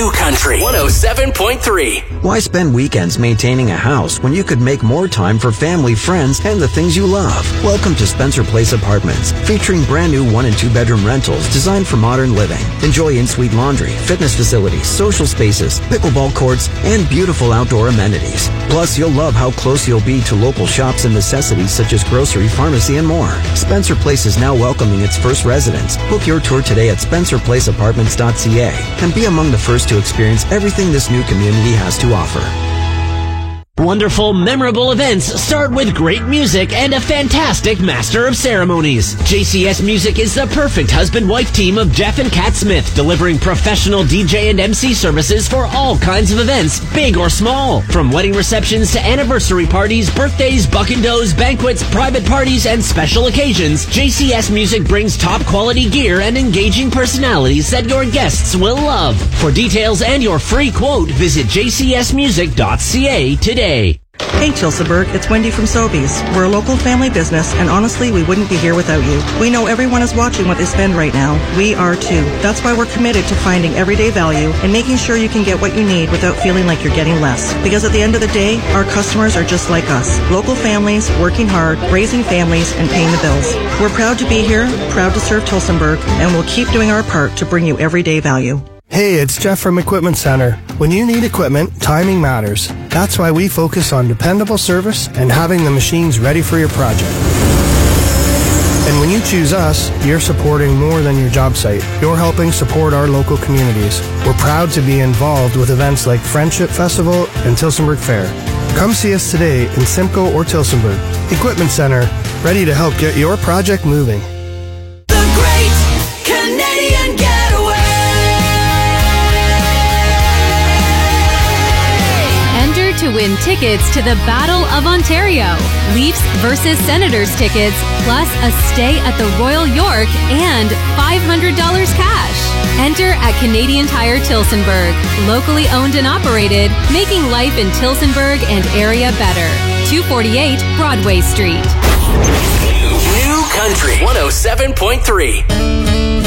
New Country 107.3. Why spend weekends maintaining a house when you could make more time for family, friends, and the things you love? Welcome to Spencer Place Apartments, featuring brand new 1 and 2 bedroom rentals designed for modern living. Enjoy in-suite laundry, fitness facilities, social spaces, pickleball courts, and beautiful outdoor amenities. Plus, you'll love how close you'll be to local shops and necessities such as grocery, pharmacy, and more. Spencer Place is now welcoming its first residents. Book your tour today at spencerplaceapartments.ca and be among the first to experience everything this new community has to offer. Wonderful, memorable events start with great music and a fantastic master of ceremonies. JCS Music is the perfect husband-wife team of Jeff and Kat Smith, delivering professional DJ and MC services for all kinds of events, big or small. From wedding receptions to anniversary parties, birthdays, buck-and-does, banquets, private parties, and special occasions, JCS Music brings top-quality gear and engaging personalities that your guests will love. For details and your free quote, visit jcsmusic.ca today. Hey Tilsonburg, it's Wendy from Sobeys. We're a local family business, and honestly, we wouldn't be here without you. We know everyone is watching what they spend right now. We are too. That's why we're committed to finding everyday value and making sure you can get what you need without feeling like you're getting less. Because at the end of the day, our customers are just like us. Local families, working hard, raising families, and paying the bills. We're proud to be here, proud to serve Tilsonburg, and we'll keep doing our part to bring you everyday value. Hey, it's Jeff from Equipment Center. When you need equipment, timing matters. That's why we focus on dependable service and having the machines ready for your project. And when you choose us, you're supporting more than your job site. You're helping support our local communities. We're proud to be involved with events like Friendship Festival and Tilsonburg Fair. Come see us today in Simcoe or Tilsonburg. Equipment Center, ready to help get your project moving. The Great Canadian Getaway. To win tickets to the Battle of Ontario, Leafs versus Senators tickets, plus a stay at the Royal York and $500 cash. Enter at Canadian Tire Tilsonburg, locally owned and operated, making life in Tilsonburg and area better. 248 Broadway Street. New Country 107.3.